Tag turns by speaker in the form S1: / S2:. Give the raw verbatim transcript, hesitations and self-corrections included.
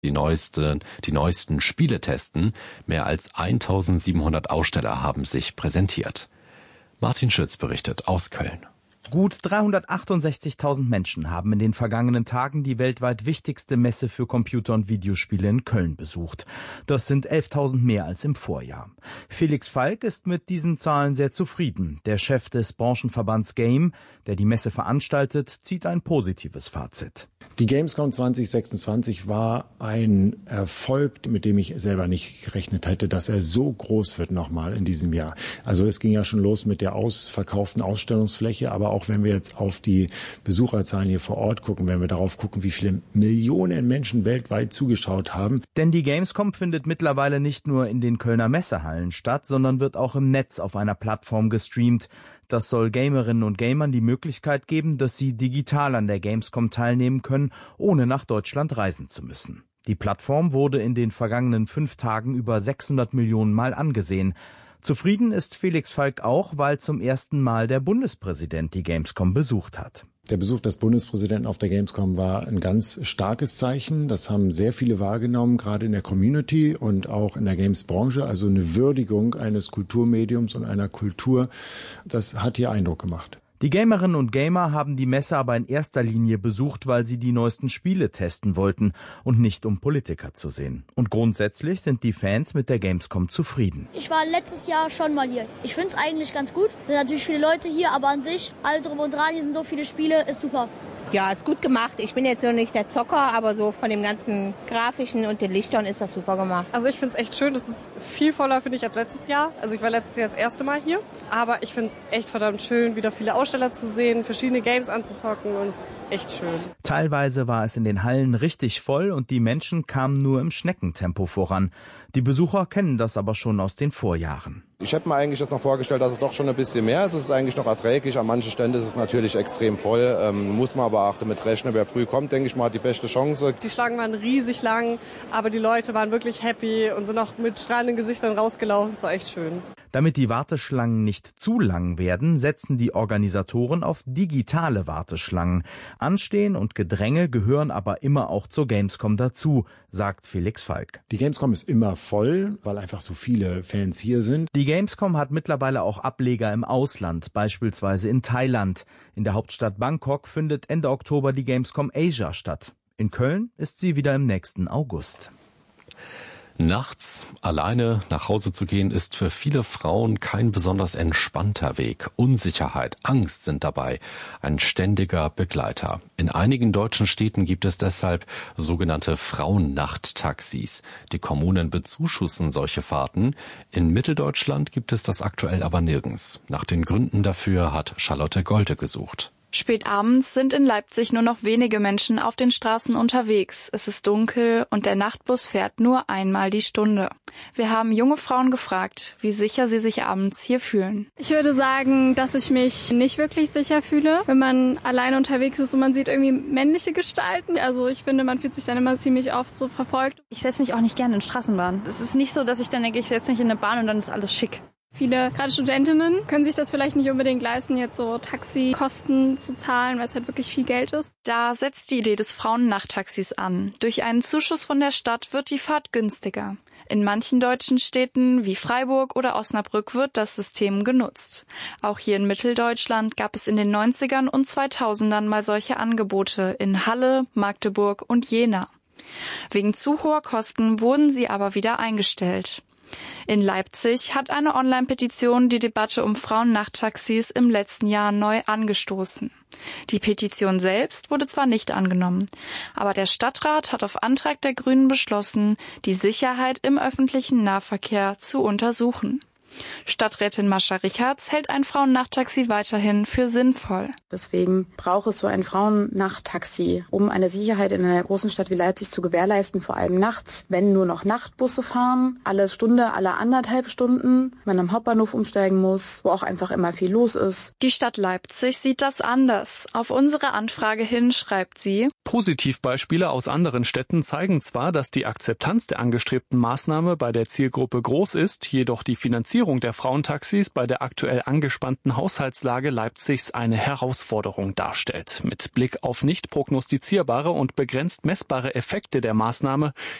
S1: die neuesten, die neuesten Spiele testen. Mehr als eintausendsiebenhundert Aussteller haben sich präsentiert. Martin Schütz berichtet aus Köln.
S2: Gut dreihundertachtundsechzigtausend Menschen haben in den vergangenen Tagen die weltweit wichtigste Messe für Computer- und Videospiele in Köln besucht. Das sind elftausend mehr als im Vorjahr. Felix Falk ist mit diesen Zahlen sehr zufrieden. Der Chef des Branchenverbands Game, der die Messe veranstaltet, zieht ein positives Fazit.
S3: Die Gamescom zwanzig sechsundzwanzig war ein Erfolg, mit dem ich selber nicht gerechnet hätte, dass er so groß wird nochmal in diesem Jahr. Also es ging ja schon los mit der ausverkauften Ausstellungsfläche, aber auch wenn wir jetzt auf die Besucherzahlen hier vor Ort gucken, wenn wir darauf gucken, wie viele Millionen Menschen weltweit zugeschaut haben.
S2: Denn die Gamescom findet mittlerweile nicht nur in den Kölner Messehallen statt, sondern wird auch im Netz auf einer Plattform gestreamt. Das soll Gamerinnen und Gamern die Möglichkeit geben, dass sie digital an der Gamescom teilnehmen können, ohne nach Deutschland reisen zu müssen. Die Plattform wurde in den vergangenen fünf Tagen über sechshundert Millionen Mal angesehen. Zufrieden ist Felix Falk auch, weil zum ersten Mal der Bundespräsident die Gamescom besucht hat.
S3: Der Besuch des Bundespräsidenten auf der Gamescom war ein ganz starkes Zeichen. Das haben sehr viele wahrgenommen, gerade in der Community und auch in der Games-Branche. Also eine Würdigung eines Kulturmediums und einer Kultur. Das hat hier Eindruck gemacht.
S2: Die Gamerinnen und Gamer haben die Messe aber in erster Linie besucht, weil sie die neuesten Spiele testen wollten und nicht um Politiker zu sehen. Und grundsätzlich sind die Fans mit der Gamescom zufrieden.
S4: Ich war letztes Jahr schon mal hier. Ich finde es eigentlich ganz gut. Es sind natürlich viele Leute hier, aber an sich, alle drum und dran, hier sind so viele Spiele, ist super.
S5: Ja, ist gut gemacht. Ich bin jetzt noch nicht der Zocker, aber so von dem ganzen Grafischen und den Lichtern ist das super gemacht.
S6: Also ich finde es echt schön. Das ist viel voller, finde ich, als letztes Jahr. Also ich war letztes Jahr das erste Mal hier. Aber ich finde es echt verdammt schön, wieder viele Aussteller zu sehen, verschiedene Games anzuzocken und es ist echt schön.
S2: Teilweise war es in den Hallen richtig voll und die Menschen kamen nur im Schneckentempo voran. Die Besucher kennen das aber schon aus den Vorjahren.
S7: Ich hätte mir eigentlich das noch vorgestellt, dass es doch schon ein bisschen mehr ist. Es ist eigentlich noch erträglich. An manchen Ständen ist es natürlich extrem voll. Ähm, muss man aber auch damit rechnen. Wer früh kommt, denke ich mal, hat die beste Chance.
S6: Die Schlangen waren riesig lang, aber die Leute waren wirklich happy und sind auch mit strahlenden Gesichtern rausgelaufen. Es war echt schön.
S2: Damit die Warteschlangen nicht zu lang werden, setzen die Organisatoren auf digitale Warteschlangen. Anstehen und Gedränge gehören aber immer auch zur Gamescom dazu, sagt Felix Falk.
S3: Die Gamescom ist immer voll, weil einfach so viele Fans hier sind.
S2: Die Gamescom hat mittlerweile auch Ableger im Ausland, beispielsweise in Thailand. In der Hauptstadt Bangkok findet Ende Oktober die Gamescom Asia statt. In Köln ist sie wieder im nächsten August.
S1: Nachts alleine nach Hause zu gehen, ist für viele Frauen kein besonders entspannter Weg. Unsicherheit, Angst sind dabei ein ständiger Begleiter. In einigen deutschen Städten gibt es deshalb sogenannte Frauennachttaxis. Die Kommunen bezuschussen solche Fahrten. In Mitteldeutschland gibt es das aktuell aber nirgends. Nach den Gründen dafür hat Charlotte Golde gesucht.
S8: Spät abends sind in Leipzig nur noch wenige Menschen auf den Straßen unterwegs. Es ist dunkel und der Nachtbus fährt nur einmal die Stunde. Wir haben junge Frauen gefragt, wie sicher sie sich abends hier fühlen.
S9: Ich würde sagen, dass ich mich nicht wirklich sicher fühle, wenn man alleine unterwegs ist und man sieht irgendwie männliche Gestalten. Also ich finde, man fühlt sich dann immer ziemlich oft so verfolgt.
S10: Ich setze mich auch nicht gerne in Straßenbahn. Es ist nicht so, dass ich dann denke, ich setze mich in eine Bahn und dann ist alles schick.
S9: Viele, gerade Studentinnen, können sich das vielleicht nicht unbedingt leisten, jetzt so Taxikosten zu zahlen, weil es halt wirklich viel Geld ist.
S8: Da setzt die Idee des Frauennachttaxis an. Durch einen Zuschuss von der Stadt wird die Fahrt günstiger. In manchen deutschen Städten wie Freiburg oder Osnabrück wird das System genutzt. Auch hier in Mitteldeutschland gab es in den neunzigern und zweitausendern mal solche Angebote in Halle, Magdeburg und Jena. Wegen zu hoher Kosten wurden sie aber wieder eingestellt. In Leipzig hat eine Online-Petition die Debatte um Frauennachttaxis im letzten Jahr neu angestoßen. Die Petition selbst wurde zwar nicht angenommen, aber der Stadtrat hat auf Antrag der Grünen beschlossen, die Sicherheit im öffentlichen Nahverkehr zu untersuchen. Stadträtin Mascha Richards hält ein Frauennachttaxi weiterhin für sinnvoll.
S11: Deswegen braucht es so ein Frauennachttaxi, um eine Sicherheit in einer großen Stadt wie Leipzig zu gewährleisten, vor allem nachts, wenn nur noch Nachtbusse fahren, alle Stunde, alle anderthalb Stunden, man am Hauptbahnhof umsteigen muss, wo auch einfach immer viel los ist.
S8: Die Stadt Leipzig sieht das anders. Auf unsere Anfrage hin schreibt sie:
S12: Positivbeispiele aus anderen Städten zeigen zwar, dass die Akzeptanz der angestrebten Maßnahme bei der Zielgruppe groß ist, jedoch die Finanzierung Finanzierung der Frauentaxis bei der aktuell angespannten Haushaltslage Leipzigs eine Herausforderung darstellt. Mit Blick auf nicht prognostizierbare und begrenzt messbare Effekte der Maßnahme